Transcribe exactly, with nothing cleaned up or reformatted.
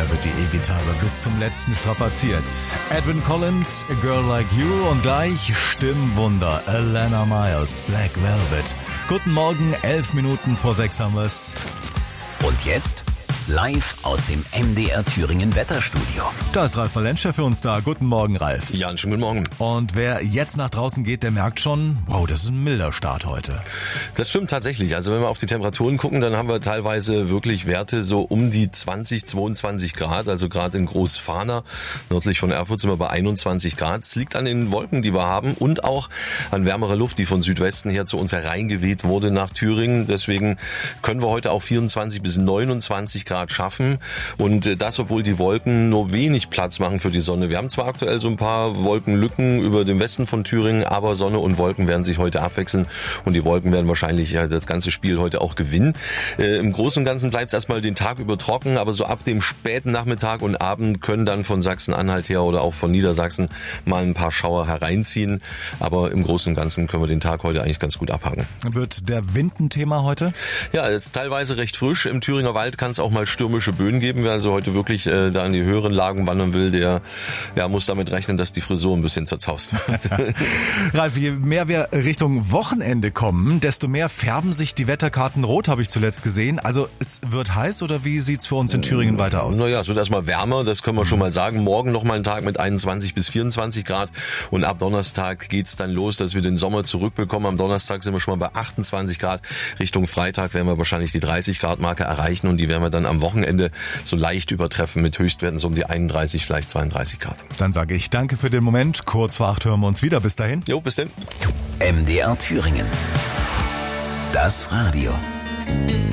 wird die E-Gitarre bis zum letzten strapaziert. Edwin Collins, A Girl Like You und gleich Stimmwunder, Alana Miles, Black Velvet. Guten Morgen, elf Minuten vor sechs haben wir's. Und jetzt live aus dem M D R Thüringen Wetterstudio. Da ist Ralf Valenscher für uns da. Guten Morgen, Ralf. Ja, einen schönen guten Morgen. Und wer jetzt nach draußen geht, der merkt schon, wow, das ist ein milder Start heute. Das stimmt tatsächlich. Also wenn wir auf die Temperaturen gucken, dann haben wir teilweise wirklich Werte so um die zwanzig, zweiundzwanzig Grad. Also gerade in Großfahner, nördlich von Erfurt, sind wir bei einundzwanzig Grad. Es liegt an den Wolken, die wir haben und auch an wärmerer Luft, die von Südwesten her zu uns hereingeweht wurde nach Thüringen. Deswegen können wir heute auch vierundzwanzig bis neunundzwanzig Grad schaffen und das, obwohl die Wolken nur wenig Platz machen für die Sonne. Wir haben zwar aktuell so ein paar Wolkenlücken über den Westen von Thüringen, aber Sonne und Wolken werden sich heute abwechseln und die Wolken werden wahrscheinlich ja das ganze Spiel heute auch gewinnen. Äh, Im Großen und Ganzen bleibt es erstmal den Tag über trocken, aber so ab dem späten Nachmittag und Abend können dann von Sachsen-Anhalt her oder auch von Niedersachsen mal ein paar Schauer hereinziehen, aber im Großen und Ganzen können wir den Tag heute eigentlich ganz gut abhaken. Wird der Wind ein Thema heute? Ja, es ist teilweise recht frisch. Im Thüringer Wald kann es auch mal stürmische Böen geben. Wer also heute wirklich äh, da in die höheren Lagen wandern will, der ja, muss damit rechnen, dass die Frisur ein bisschen zerzaust wird. Ralf, je mehr wir Richtung Wochenende kommen, desto mehr färben sich die Wetterkarten rot, habe ich zuletzt gesehen. Also es wird heiß oder wie sieht's für uns in Thüringen weiter aus? Naja, es wird erstmal wärmer, das können wir schon mal sagen. Morgen nochmal ein Tag mit einundzwanzig bis vierundzwanzig Grad und ab Donnerstag geht's dann los, dass wir den Sommer zurückbekommen. Am Donnerstag sind wir schon mal bei achtundzwanzig Grad. Richtung Freitag werden wir wahrscheinlich die dreißig Grad Marke erreichen und die werden wir dann am Wochenende so leicht übertreffen mit Höchstwerten so um die einunddreißig, vielleicht zweiunddreißig Grad. Dann sage ich danke für den Moment. Kurz vor acht hören wir uns wieder. Bis dahin. Jo, bis dann. M D R Thüringen. Das Radio.